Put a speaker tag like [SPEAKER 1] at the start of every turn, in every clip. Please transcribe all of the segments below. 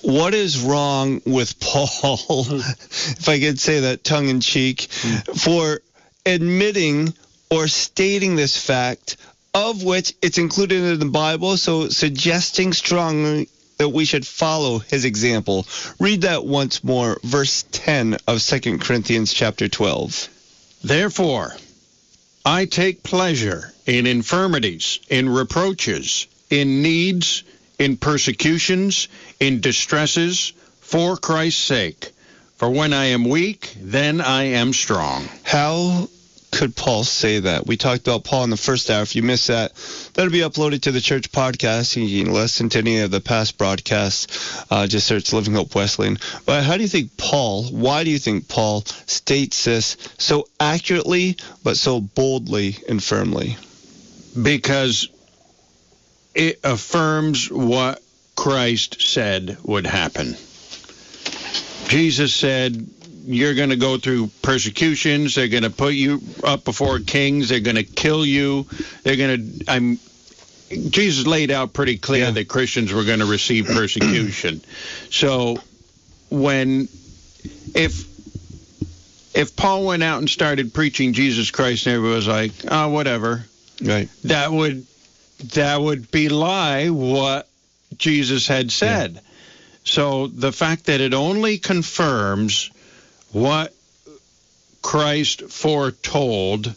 [SPEAKER 1] what is wrong with Paul, if I could say that tongue-in-cheek, for admitting or stating this fact, of which it's included in the Bible, so suggesting strongly that we should follow his example. Read that once more, verse 10 of 2 Corinthians chapter 12.
[SPEAKER 2] Therefore, I take pleasure in infirmities, in reproaches, in needs, in persecutions, in distresses, for Christ's sake. For when I am weak, then I am strong.
[SPEAKER 1] How could Paul say that? We talked about Paul in the first hour. If you missed that, that'll be uploaded to the church podcast. You can listen to any of the past broadcasts. Just search Living Hope Wesleyan. But why do you think Paul states this so accurately, but so boldly and firmly?
[SPEAKER 2] Because it affirms what Christ said would happen. Jesus said, you're going to go through persecutions. They're going to put you up before kings. They're going to kill you. Jesus laid out pretty clear that Christians were going to receive persecution. So if Paul went out and started preaching Jesus Christ and everybody was like, oh, whatever.
[SPEAKER 1] Right.
[SPEAKER 2] That would belie what Jesus had said. Yeah. So the fact that it only confirms what Christ foretold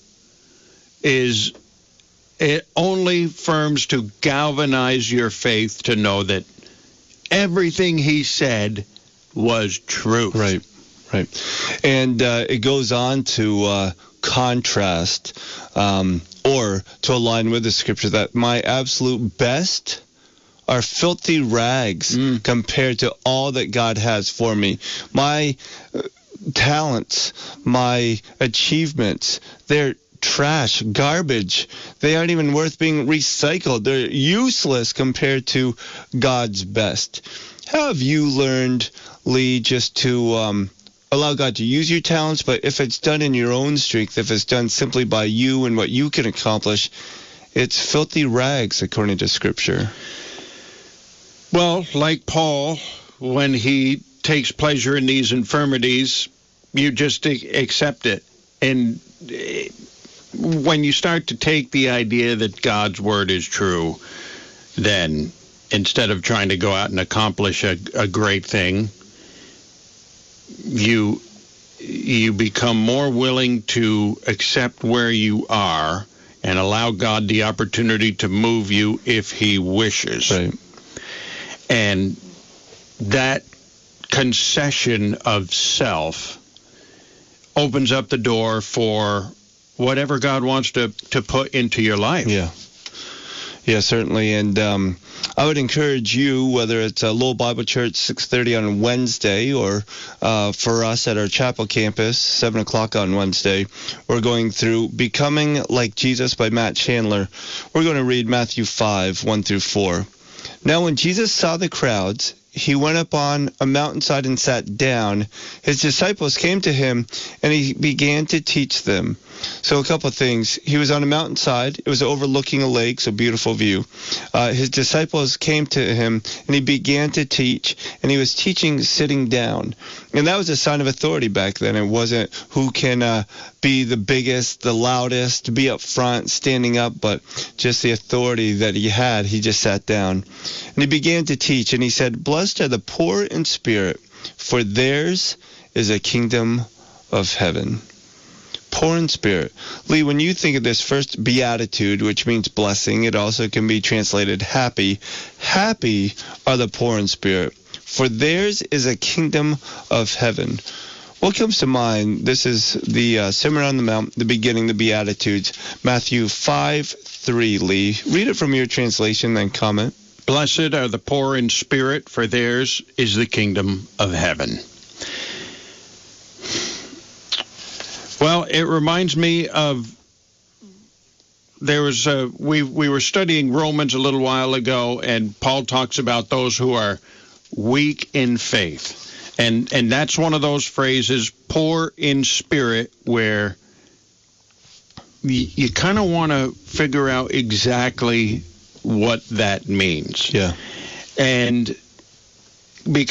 [SPEAKER 2] it only firms to galvanize your faith to know that everything he said was truth.
[SPEAKER 1] Right. And it goes on to contrast or to align with the scripture that my absolute best are filthy rags compared to all that God has for me. My talents, my achievements, they're trash, garbage. They aren't even worth being recycled. They're useless compared to God's best. How have you learned, Lee, just to allow God to use your talents, but if it's done in your own strength, if it's done simply by you and what you can accomplish, it's filthy rags according to Scripture?
[SPEAKER 2] Well, like Paul, when he takes pleasure in these infirmities, you just accept it. And when you start to take the idea that God's word is true, then instead of trying to go out and accomplish a great thing, you become more willing to accept where you are and allow God the opportunity to move you if he wishes.
[SPEAKER 1] Right.
[SPEAKER 2] And that concession of self opens up the door for whatever God wants to put into your life.
[SPEAKER 1] Yeah, certainly. And I would encourage you, whether it's a Lowell Bible Church, 6:30 on Wednesday, or for us at our chapel campus, 7 o'clock on Wednesday, we're going through Becoming Like Jesus by Matt Chandler. We're going to read Matthew 5, 1 through 4. Now when Jesus saw the crowds, he went up on a mountainside and sat down. His disciples came to him, and he began to teach them. So a couple of things. He was on a mountainside. It was overlooking a lake, so beautiful view. His disciples came to him, and he began to teach, and he was teaching sitting down. And that was a sign of authority back then. It wasn't who can be the biggest, the loudest, be up front, standing up, but just the authority that he had. He just sat down. And he began to teach, and he said, "Blessed are the poor in spirit, for theirs is a kingdom of heaven." Poor in spirit. Lee, when you think of this first beatitude, which means blessing, it also can be translated happy. Happy are the poor in spirit, for theirs is a kingdom of heaven. What comes to mind? This is the Sermon on the Mount, the beginning, the Beatitudes, Matthew 5:3. Lee, read it from your translation, then comment.
[SPEAKER 2] Blessed are the poor in spirit, for theirs is the kingdom of heaven. Well, it reminds me of we were studying Romans a little while ago, and Paul talks about those who are weak in faith. And that's one of those phrases, poor in spirit, where you kind of want to figure out exactly what that means.
[SPEAKER 1] Yeah.
[SPEAKER 2] And because